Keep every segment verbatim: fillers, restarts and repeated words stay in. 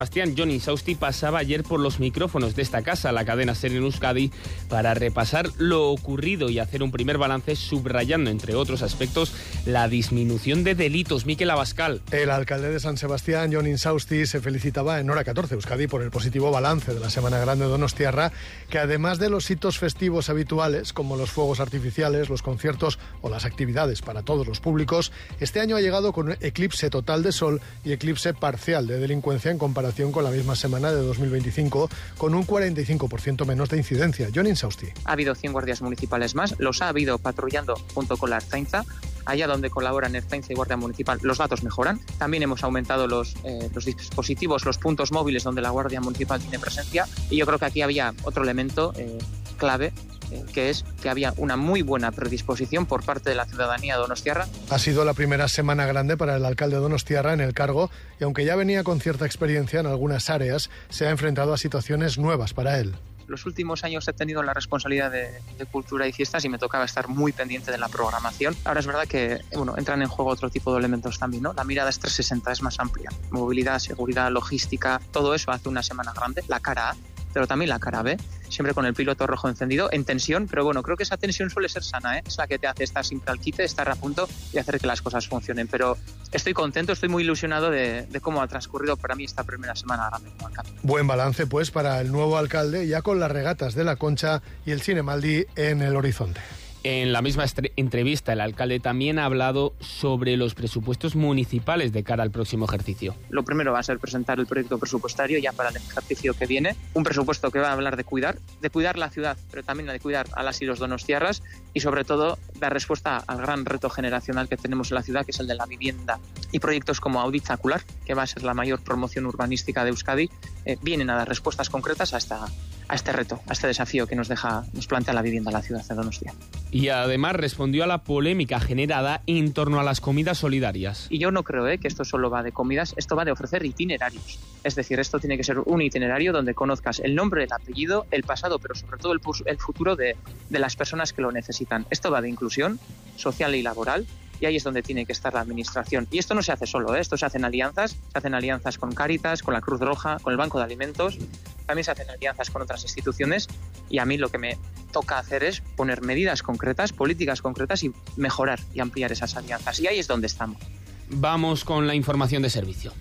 Sebastián, Jon Insausti pasaba ayer por los micrófonos de esta casa, la cadena SER en Euskadi, para repasar lo ocurrido y hacer un primer balance subrayando, entre otros aspectos, la disminución de delitos. Miquel Abascal. El alcalde de San Sebastián, Jon Insausti, se felicitaba en Hora catorce Euskadi por el positivo balance de la Semana Grande de Donostiarra, que además de los hitos festivos habituales, como los fuegos artificiales, los conciertos o las actividades para todos los públicos, este año ha llegado con eclipse total de sol y eclipse parcial de delincuencia en comparación con la misma semana de dos mil veinticinco, con un cuarenta y cinco por ciento menos de incidencia. Jon Insausti. Ha habido cien guardias municipales más, los ha habido patrullando junto con la Ertzaintza. Allá donde colaboran Ertzaintza y Guardia Municipal, los datos mejoran. También hemos aumentado los, eh, los dispositivos, los puntos móviles donde la Guardia Municipal tiene presencia. Y yo creo que aquí había otro elemento eh, clave, eh, que es que había una muy buena predisposición por parte de la ciudadanía de Donostiarra. Ha sido la primera semana grande para el alcalde de Donostiarra en el cargo y aunque ya venía con cierta experiencia en algunas áreas, se ha enfrentado a situaciones nuevas para él. Los últimos años he tenido la responsabilidad de, de cultura y fiestas y me tocaba estar muy pendiente de la programación. Ahora es verdad que bueno, entran en juego otro tipo de elementos también, ¿no? La mirada es trescientos sesenta, es más amplia. Movilidad, seguridad, logística, todo eso hace una semana grande. La cara A, pero también la cara B, siempre con el piloto rojo encendido, en tensión, pero bueno, creo que esa tensión suele ser sana, ¿eh? Es la que te hace estar siempre al quite, estar a punto y hacer que las cosas funcionen. Pero estoy contento, estoy muy ilusionado de, de cómo ha transcurrido para mí esta primera semana grande como alcalde. Buen balance, pues, para el nuevo alcalde, ya con las regatas de la Concha y el Cinemaldi en el horizonte. En la misma entrevista, el alcalde también ha hablado sobre los presupuestos municipales de cara al próximo ejercicio. Lo primero va a ser presentar el proyecto presupuestario ya para el ejercicio que viene. Un presupuesto que va a hablar de cuidar, de cuidar la ciudad, pero también de cuidar a las y los donostiarras y sobre todo dar respuesta al gran reto generacional que tenemos en la ciudad, que es el de la vivienda. Y proyectos como Auditzacular, que va a ser la mayor promoción urbanística de Euskadi, eh, vienen a dar respuestas concretas a esta a este reto, a este desafío que nos deja, nos plantea la vivienda en la ciudad de Donostia. Y además respondió a la polémica generada en torno a las comidas solidarias. Y yo no creo ¿eh? que esto solo va de comidas, esto va de ofrecer itinerarios. Es decir, esto tiene que ser un itinerario donde conozcas el nombre, el apellido, el pasado, pero sobre todo el, el futuro de, de las personas que lo necesitan. Esto va de inclusión social y laboral. Y ahí es donde tiene que estar la administración. Y esto no se hace solo, ¿eh? Esto se hacen alianzas, se hacen alianzas con Cáritas, con la Cruz Roja, con el Banco de Alimentos, también se hacen alianzas con otras instituciones y a mí lo que me toca hacer es poner medidas concretas, políticas concretas y mejorar y ampliar esas alianzas. Y ahí es donde estamos. Vamos con la información de servicio.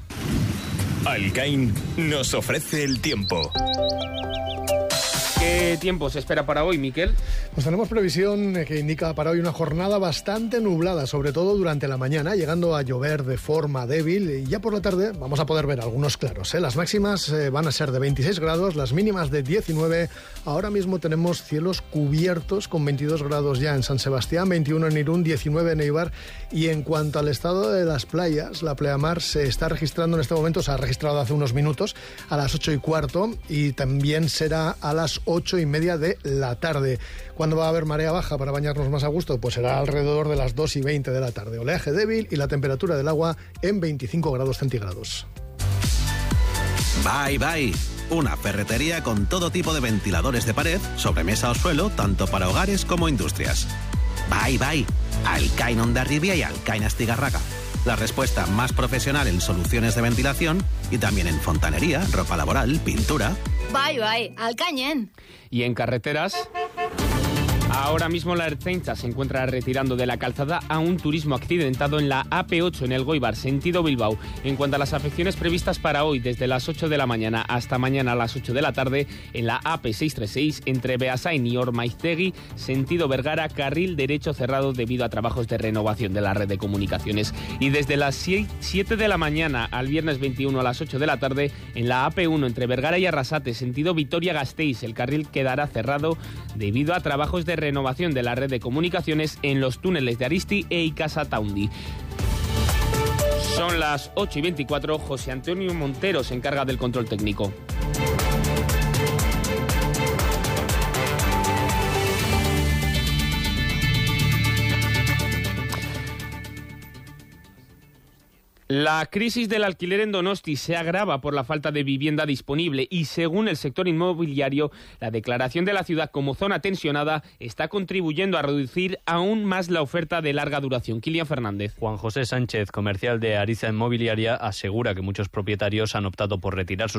Alcain nos ofrece el tiempo. ¿Qué tiempo se espera para hoy, Miquel? Pues tenemos previsión que indica para hoy una jornada bastante nublada, sobre todo durante la mañana, llegando a llover de forma débil y ya por la tarde vamos a poder ver algunos claros, ¿eh? Las máximas eh, van a ser de veintiséis grados, las mínimas de diecinueve. Ahora mismo tenemos cielos cubiertos con veintidós grados ya en San Sebastián, veintiuno en Irún, diecinueve en Eibar. Y en cuanto al estado de las playas, la pleamar se está registrando en este momento, se ha registrado hace unos minutos a las ocho y cuarto y también será a las ocho y media de la tarde. ¿Cuándo va a haber marea baja para bañarnos más a gusto? Pues será alrededor de las dos y veinte de la tarde. Oleaje débil y la temperatura del agua en veinticinco grados centígrados. Bye Bye, una ferretería con todo tipo de ventiladores de pared, sobremesa o suelo, tanto para hogares como industrias. Bye Bye, Alcain Hondarribia y Alcain Astigarraga. La respuesta más profesional en soluciones de ventilación y también en fontanería, ropa laboral, pintura. Bye Bye, Alcañen. Y en carreteras... Ahora mismo la Ertzaintza se encuentra retirando de la calzada a un turismo accidentado en la A P ocho en el Goibar, sentido Bilbao. En cuanto a las afecciones previstas para hoy, desde las ocho de la mañana hasta mañana a las ocho de la tarde, en la A P seiscientos treinta y seis entre Beasain y Ormaiztegui, sentido Vergara, carril derecho cerrado debido a trabajos de renovación de la red de comunicaciones. Y desde las siete de la mañana al viernes veintiuno a las ocho de la tarde, en la A P uno entre Vergara y Arrasate, sentido Vitoria-Gasteiz, el carril quedará cerrado debido a trabajos de renovación de la red de comunicaciones en los túneles de Aristi e Icasa Taundi. Son las ocho y veinticuatro, José Antonio Montero se encarga del control técnico. La crisis del alquiler en Donosti se agrava por la falta de vivienda disponible y, según el sector inmobiliario, la declaración de la ciudad como zona tensionada está contribuyendo a reducir aún más la oferta de larga duración. Kilian Fernández. Juan José Sánchez, comercial de Ariza Inmobiliaria, asegura que muchos propietarios han optado por retirar sus